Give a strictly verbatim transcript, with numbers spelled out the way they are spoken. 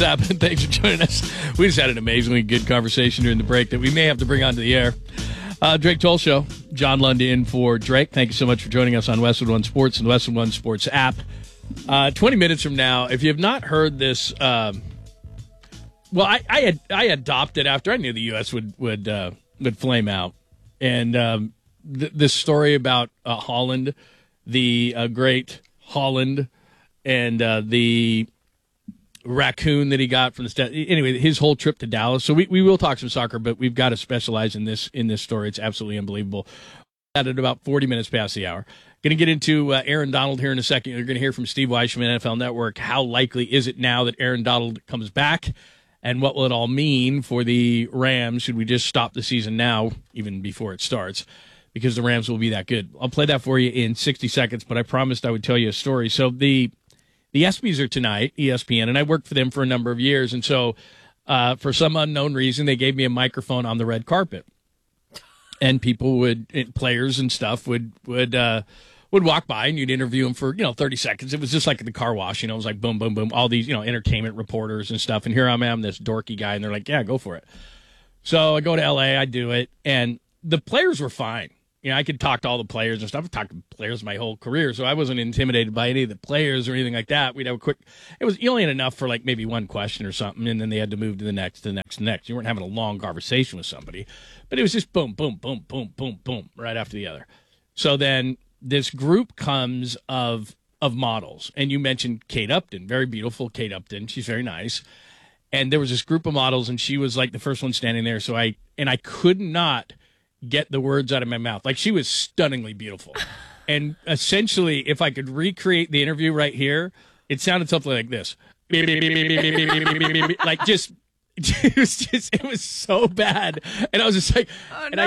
happening? Thanks for joining us. We just had an amazingly good conversation during the break that we may have to bring onto the air. Uh, Drake Toll Show, John Lund in for Drake. Thank you so much for joining us on Westwood One Sports and the Westwood One Sports app. Uh, twenty minutes from now, if you have not heard this, um, well, I, I had I adopted after I knew the U S would would uh, would flame out, and um, th- this story about uh, Holland, the uh, great Holland, and uh, the raccoon that he got from the stat. Anyway, his whole trip to Dallas. So we, we will talk some soccer, but we've got to specialize in this in this story. It's absolutely unbelievable. At about forty minutes past the hour. Going to get into uh, Aaron Donald here in a second. You're going to hear from Steve Weiss from N F L Network. How likely is it now that Aaron Donald comes back? And what will it all mean for the Rams? Should we just stop the season now, even before it starts? Because the Rams will be that good. I'll play that for you in sixty seconds, but I promised I would tell you a story. So the the ESPYs are tonight, E S P N, and I worked for them for a number of years. And so uh, for some unknown reason, they gave me a microphone on the red carpet. And people would, players and stuff would would uh, would walk by, and you'd interview them for you know thirty seconds. It was just like at the car wash, you know. It was like boom, boom, boom. All these you know entertainment reporters and stuff. And here I am, this dorky guy, and they're like, "Yeah, go for it." So I go to L A, I do it, and the players were fine. You know, I could talk to all the players and stuff. I've talked to players my whole career, so I wasn't intimidated by any of the players or anything like that. We'd have a quick. It was only enough for like maybe one question or something, and then they had to move to the next, to the next, the next. You weren't having a long conversation with somebody. But it was just boom, boom, boom, boom, boom, boom, right after the other. So then this group comes of of models. And you mentioned Kate Upton, very beautiful Kate Upton. She's very nice. And there was this group of models, and she was like the first one standing there. So I and I could not get the words out of my mouth. Like, she was stunningly beautiful. And essentially, if I could recreate the interview right here, it sounded something like this. Like, just... It was just, it was so bad. And I was just like, oh, and no. I